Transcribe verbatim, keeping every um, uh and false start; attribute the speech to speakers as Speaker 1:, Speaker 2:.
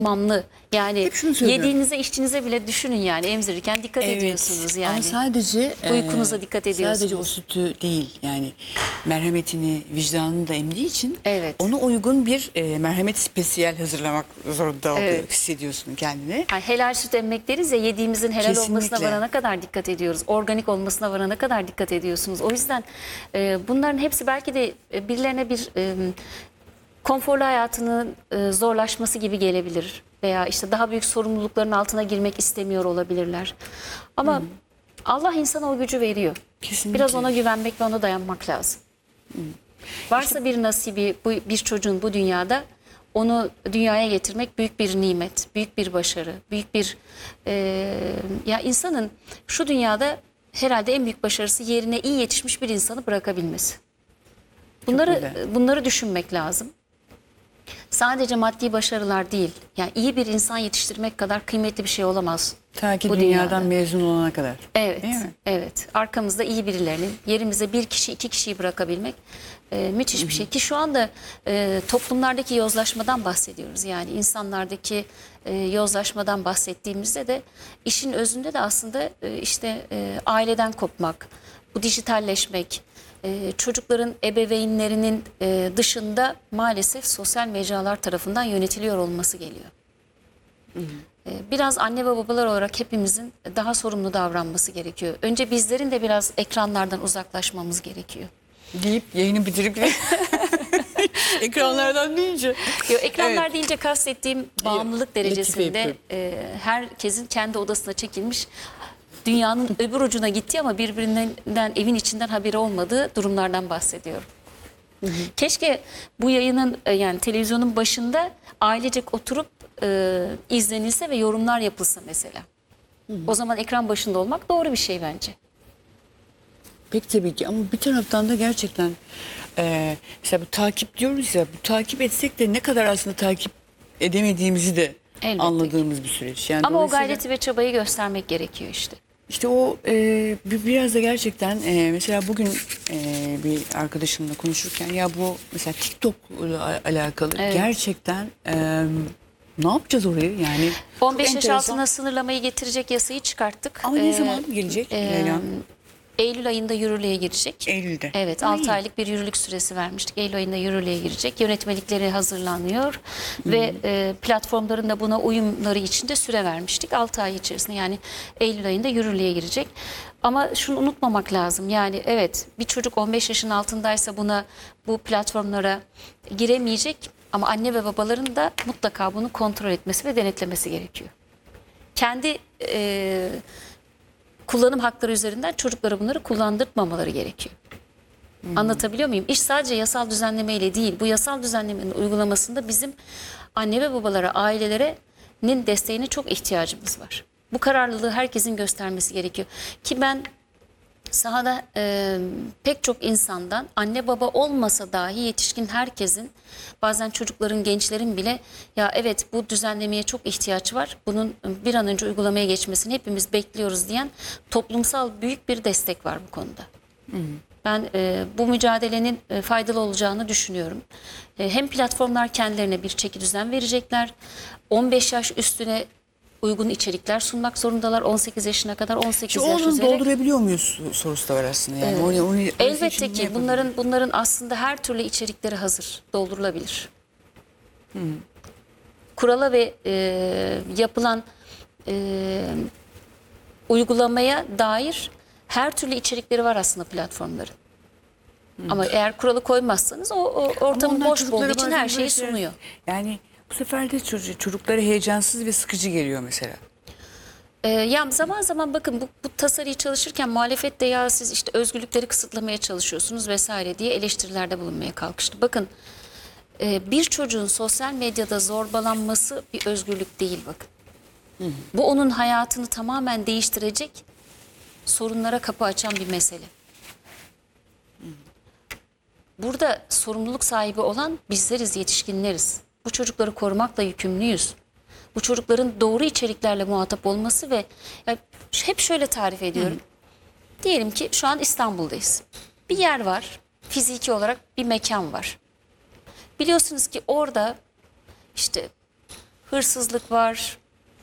Speaker 1: mamlı. Yani
Speaker 2: Hep şunu söylüyorum.
Speaker 1: yediğinize içtiğinize bile düşünün yani emzirirken dikkat
Speaker 2: Evet.
Speaker 1: ediyorsunuz yani.
Speaker 2: Ama sadece
Speaker 1: Uykunuza
Speaker 2: e,
Speaker 1: dikkat ediyorsunuz.
Speaker 2: Sadece o sütü değil yani merhametini, vicdanını da emdiği için
Speaker 1: Evet.
Speaker 2: ona uygun bir e, merhamet spesiyel hazırlamak zorunda oluyor,
Speaker 1: Evet.
Speaker 2: hissediyorsun kendini.
Speaker 1: Yani helal süt emmek deriz ya, yediğimizin helal
Speaker 2: Kesinlikle.
Speaker 1: olmasına varana kadar dikkat ediyoruz. Organik olmasına varana kadar dikkat ediyorsunuz. O yüzden e, bunların hepsi belki de e, birilerine bir e, konforlu hayatının e, zorlaşması gibi gelebilir. Veya işte daha büyük sorumlulukların altına girmek istemiyor olabilirler. Ama Hı. Allah insana o gücü veriyor.
Speaker 2: Kesinlikle.
Speaker 1: Biraz ona güvenmek ve ona dayanmak lazım. Hı. Varsa işte, bir nasibi bu, bir çocuğun bu dünyada, onu dünyaya getirmek büyük bir nimet, büyük bir başarı, büyük bir e, ya insanın şu dünyada herhalde en büyük başarısı yerine iyi yetişmiş bir insanı bırakabilmesi. Bunları bunları düşünmek lazım. Sadece maddi başarılar değil, yani iyi bir insan yetiştirmek kadar kıymetli bir şey olamaz.
Speaker 2: Ta ki
Speaker 1: bu
Speaker 2: dünyadan
Speaker 1: dünyada.
Speaker 2: mezun olana kadar.
Speaker 1: Evet, evet. Arkamızda iyi birilerinin, yerimize bir kişi, iki kişiyi bırakabilmek e, müthiş bir şey. Ki şu anda e, toplumlardaki yozlaşmadan bahsediyoruz. Yani insanlardaki e, yozlaşmadan bahsettiğimizde de işin özünde de aslında e, işte e, aileden kopmak, bu dijitalleşmek, Ee, çocukların ebeveynlerinin e, dışında maalesef sosyal mecralar tarafından yönetiliyor olması geliyor. Hı hı. Ee, biraz anne ve babalar olarak hepimizin daha sorumlu davranması gerekiyor. Önce bizlerin de biraz ekranlardan uzaklaşmamız gerekiyor.
Speaker 2: Deyip yayını bitirip ekranlardan deyince.
Speaker 1: Yo, ekranlar
Speaker 2: Evet.
Speaker 1: deyince kastettiğim bağımlılık derecesinde e, herkesin kendi odasına çekilmiş, dünyanın öbür ucuna gitti ama birbirinden evin içinden haberi olmadığı durumlardan bahsediyorum. Hı hı. Keşke bu yayının yani televizyonun başında ailecek oturup e, izlenilse ve yorumlar yapılsa mesela. Hı hı. O zaman ekran başında olmak doğru bir şey bence.
Speaker 2: Peki tabii ki, ama bir taraftan da gerçekten e, mesela bu takip diyoruz ya, bu takip etsek de ne kadar aslında takip edemediğimizi de Elbette anladığımız ki bir süreç. Yani
Speaker 1: ama o gayreti ve çabayı göstermek gerekiyor işte.
Speaker 2: İşte o e, biraz da gerçekten e, mesela bugün e, bir arkadaşımla konuşurken ya bu mesela TikTok'la alakalı evet. gerçekten e, ne yapacağız orayı yani?
Speaker 1: on beş yaş altına sınırlamayı getirecek yasayı çıkarttık.
Speaker 2: Ama ee, ne zaman gelecek? E,
Speaker 1: Eylül ayında yürürlüğe girecek.
Speaker 2: Eylül'de.
Speaker 1: Evet, altı aylık bir yürürlük süresi vermiştik. Eylül ayında yürürlüğe girecek. Yönetmelikleri hazırlanıyor. Hı-hı. Ve e, platformların da buna uyumları için de süre vermiştik. altı ay içerisinde, yani Eylül ayında yürürlüğe girecek. Ama şunu unutmamak lazım. Yani evet, bir çocuk on beş yaşın altındaysa buna, bu platformlara giremeyecek. Ama anne ve babaların da mutlaka bunu kontrol etmesi ve denetlemesi gerekiyor. Kendi e, kullanım hakları üzerinden çocuklara bunları kullandırtmamaları gerekiyor. Hmm. Anlatabiliyor muyum? İş sadece yasal düzenlemeyle değil. Bu yasal düzenlemenin uygulamasında bizim anne ve babalara, ailelerinin desteğine çok ihtiyacımız var. Bu kararlılığı herkesin göstermesi gerekiyor. Ki ben sahada e, pek çok insandan, anne baba olmasa dahi yetişkin herkesin, bazen çocukların, gençlerin bile ya evet bu düzenlemeye çok ihtiyaç var, bunun bir an önce uygulamaya geçmesini hepimiz bekliyoruz diyen toplumsal büyük bir destek var bu konuda. Hı hı. Ben e, bu mücadelenin e, faydalı olacağını düşünüyorum. E, hem platformlar kendilerine bir çekidüzen verecekler, on beş yaş üstüne uygun içerikler sunmak zorundalar. on sekiz yaşına kadar, on sekiz
Speaker 2: Şu
Speaker 1: yaş üzeri.
Speaker 2: doldurabiliyor muyuz sorusu da var aslında. Yani.
Speaker 1: Evet.
Speaker 2: Onu, onu,
Speaker 1: Elbette ki bunların bunların aslında her türlü içerikleri hazır, doldurulabilir. Hmm. Kurala ve e, yapılan e, uygulamaya dair her türlü içerikleri var aslında platformların. Hmm. Ama eğer kuralı koymazsanız o, o ortamın boş olduğu için her şeyi sunuyor.
Speaker 2: Yani bu sefer de çocuklara heyecansız ve sıkıcı geliyor mesela.
Speaker 1: Ee, ya zaman zaman bakın bu, bu tasarıyı çalışırken muhalefet de ya siz işte özgürlükleri kısıtlamaya çalışıyorsunuz vesaire diye eleştirilerde bulunmaya kalkıştı. Bakın e, bir çocuğun sosyal medyada zorbalanması bir özgürlük değil bakın. Hı hı. Bu onun hayatını tamamen değiştirecek, sorunlara kapı açan bir mesele. Hı hı. Burada sorumluluk sahibi olan bizleriz, yetişkinleriz. Bu çocukları korumakla yükümlüyüz. Bu çocukların doğru içeriklerle muhatap olması ve yani hep şöyle tarif ediyorum. Hı. Diyelim ki şu an İstanbul'dayız. Bir yer var, fiziki olarak bir mekan var. Biliyorsunuz ki orada işte hırsızlık var,